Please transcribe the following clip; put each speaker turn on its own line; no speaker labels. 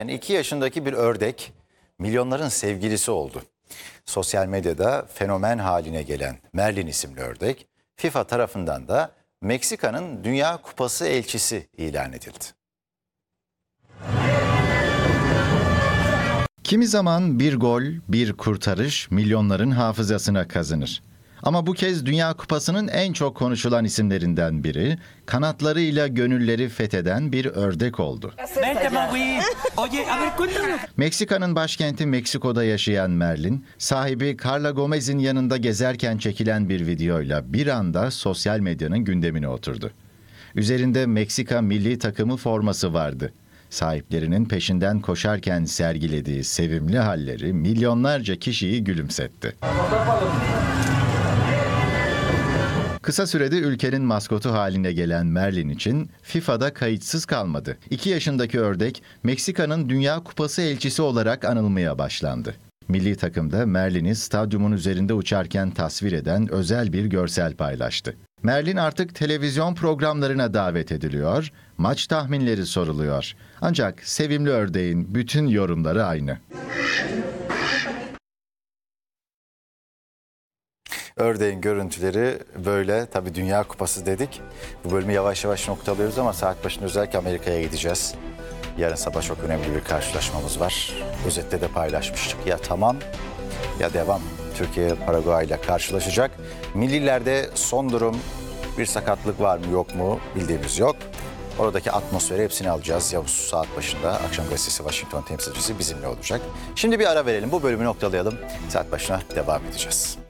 Yani 2 yaşındaki bir ördek milyonların sevgilisi oldu. Sosyal medyada fenomen haline gelen Merlin isimli ördek, FIFA tarafından da Meksika'nın Dünya Kupası elçisi ilan edildi.
Kimi zaman bir gol, bir kurtarış milyonların hafızasına kazınır. Ama bu kez Dünya Kupası'nın en çok konuşulan isimlerinden biri, kanatlarıyla gönülleri fetheden bir ördek oldu. Meksika'nın başkenti Meksiko'da yaşayan Merlin, sahibi Carla Gomez'in yanında gezerken çekilen bir videoyla bir anda sosyal medyanın gündemine oturdu. Üzerinde Meksika milli takımı forması vardı. Sahiplerinin peşinden koşarken sergilediği sevimli halleri milyonlarca kişiyi gülümsetti. Kısa sürede ülkenin maskotu haline gelen Merlin için FIFA'da kayıtsız kalmadı. 2 yaşındaki ördek Meksika'nın Dünya Kupası elçisi olarak anılmaya başlandı. Milli takımda Merlin'i stadyumun üzerinde uçarken tasvir eden özel bir görsel paylaştı. Merlin artık televizyon programlarına davet ediliyor, maç tahminleri soruluyor. Ancak sevimli ördeğin bütün yorumları aynı.
Ördeğin görüntüleri böyle. Tabii Dünya Kupası dedik. Bu bölümü yavaş yavaş noktalıyoruz ama saat başında özellikle Amerika'ya gideceğiz. Yarın sabah çok önemli bir karşılaşmamız var. Özette de paylaşmıştık. Ya tamam ya devam. Türkiye Paraguay ile karşılaşacak. Millilerde son durum, bir sakatlık var mı yok mu bildiğimiz yok. Oradaki atmosferi hepsini alacağız. Yavuz saat başında Akşam Gazetesi Washington temsilcisi bizimle olacak. Şimdi bir ara verelim. Bu bölümü noktalayalım. Saat başına devam edeceğiz.